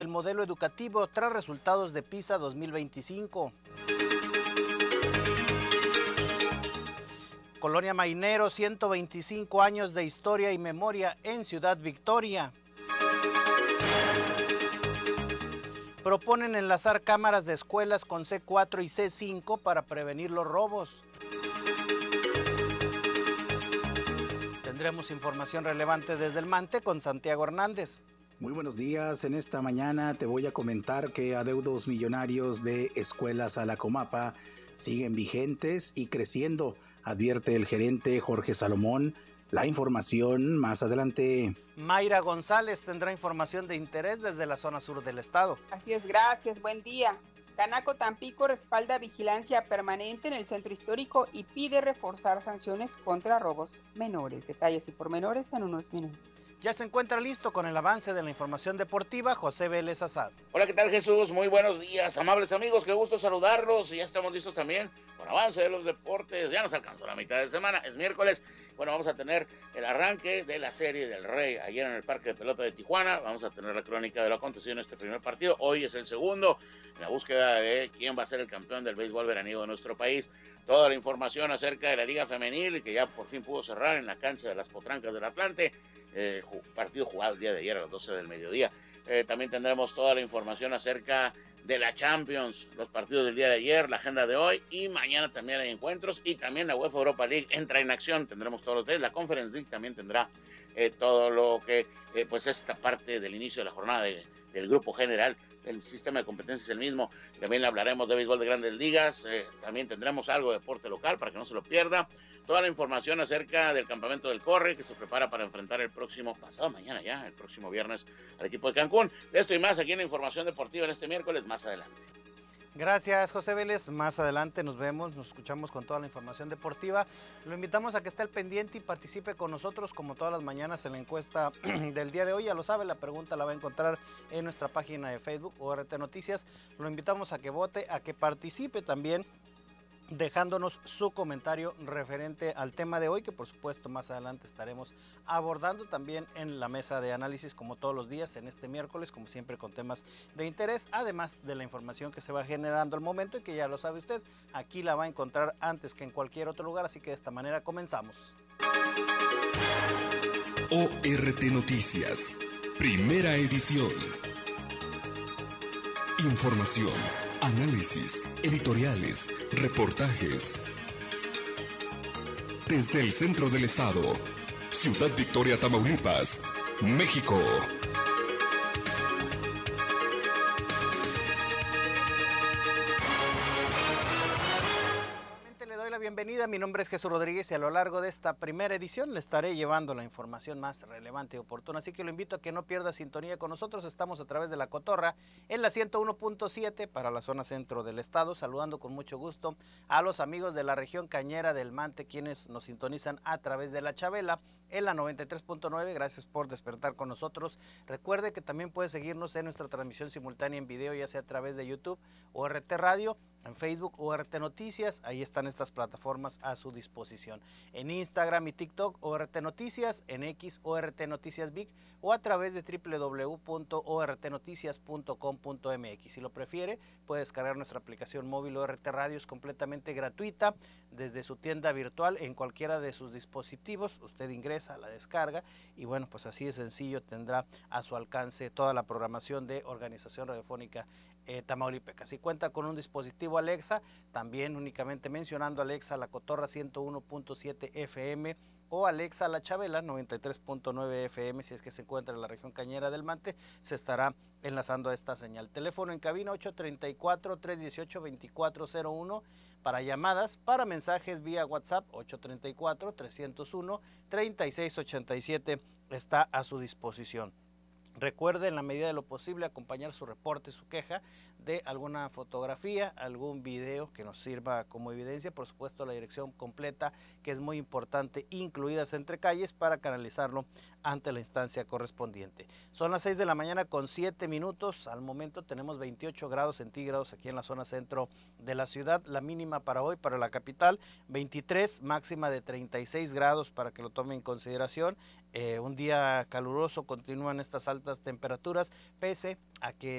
modelo educativo tras resultados de PISA 2025. Colonia Mainero, 125 años de historia y memoria en Ciudad Victoria. Proponen enlazar cámaras de escuelas con C4 y C5 para prevenir los robos. Tendremos información relevante desde el Mante con Santiago Hernández. Muy buenos días, en esta mañana te voy a comentar que adeudos millonarios de escuelas a la Comapa siguen vigentes y creciendo, advierte el gerente Jorge Salomón. La información más adelante. Mayra González tendrá información de interés desde la zona sur del estado. Así es, gracias, buen día. Canaco Tampico respalda vigilancia permanente en el centro histórico y pide reforzar sanciones contra robos menores. Detalles y pormenores en unos minutos. Ya se encuentra listo con el avance de la información deportiva José Vélez Azad. Hola, ¿qué tal, Jesús? Muy buenos días, amables amigos, qué gusto saludarlos. Y ya estamos listos también con avance de los deportes. Ya nos alcanzó la mitad de semana, es miércoles. Bueno, vamos a tener el arranque de la Serie del Rey ayer en el Parque de Pelota de Tijuana. Vamos a tener la crónica de lo acontecido en este primer partido. Hoy es el segundo, en la búsqueda de quién va a ser el campeón del béisbol veraniego de nuestro país. Toda la información acerca de la Liga Femenil, que ya por fin pudo cerrar en la cancha de las Potrancas del Atlante. Partido jugado el día de ayer a las 12 del mediodía. También tendremos toda la información acerca de la Champions, los partidos del día de ayer, la agenda de hoy, y mañana también hay encuentros, y también la UEFA Europa League entra en acción. Tendremos todos los días. La Conference League también tendrá todo lo que pues esta parte del inicio de la jornada del grupo general. El sistema de competencia es el mismo. También hablaremos de béisbol de grandes ligas. También tendremos algo de deporte local para que no se lo pierda. Toda la información acerca del campamento del Corre, que se prepara para enfrentar el próximo, pasado mañana ya, el próximo viernes, al equipo de Cancún. De esto y más aquí en la información deportiva en este miércoles, más adelante. Gracias, José Vélez. Más adelante nos vemos, nos escuchamos con toda la información deportiva. Lo invitamos a que esté al pendiente y participe con nosotros como todas las mañanas en la encuesta del día de hoy. Ya lo sabe, la pregunta la va a encontrar en nuestra página de Facebook, ORT Noticias. Lo invitamos a que vote, a que participe también, dejándonos su comentario referente al tema de hoy, que por supuesto más adelante estaremos abordando también en la mesa de análisis como todos los días en este miércoles, como siempre con temas de interés, además de la información que se va generando al momento y que ya lo sabe usted, aquí la va a encontrar antes que en cualquier otro lugar, así que de esta manera comenzamos. ORT Noticias, primera edición. Información, análisis, editoriales, reportajes. Desde el centro del estado, Ciudad Victoria, Tamaulipas, México. Bienvenida, mi nombre es Jesús Rodríguez y a lo largo de esta primera edición le estaré llevando la información más relevante y oportuna, así que lo invito a que no pierda sintonía con nosotros. Estamos a través de La Cotorra en la 101.7 para la zona centro del estado, saludando con mucho gusto a los amigos de la región cañera del Mante, quienes nos sintonizan a través de La Chabela en la 93.9, gracias por despertar con nosotros. Recuerde que también puede seguirnos en nuestra transmisión simultánea en video, ya sea a través de YouTube o ORT Radio, en Facebook ORT Noticias, ahí están estas plataformas a su disposición. En Instagram y TikTok ORT Noticias, en X ORT Noticias Big o a través de www.ortnoticias.com.mx. Si lo prefiere, puede descargar nuestra aplicación móvil ORT Radio, es completamente gratuita desde su tienda virtual en cualquiera de sus dispositivos. Usted ingresa, la descarga y bueno, pues así de sencillo tendrá a su alcance toda la programación de Organización Radiofónica Tamaulipeca. Si cuenta con un dispositivo Alexa, también únicamente mencionando Alexa La Cotorra 101.7 FM o Alexa La Chabela 93.9 FM, si es que se encuentra en la región cañera del Mante, se estará enlazando a esta señal. Teléfono en cabina 834-318-2401 para llamadas, para mensajes vía WhatsApp 834-301-3687 está a su disposición. Recuerde, en la medida de lo posible, acompañar su reporte, su queja de alguna fotografía, algún video que nos sirva como evidencia, por supuesto la dirección completa, que es muy importante, incluidas entre calles, para canalizarlo ante la instancia correspondiente. Son las 6 de la mañana con 7 minutos, al momento tenemos 28 grados centígrados aquí en la zona centro de la ciudad, la mínima para hoy, para la capital, 23, máxima de 36 grados para que lo tome en consideración. Un día caluroso, continúan estas altas temperaturas, pese a que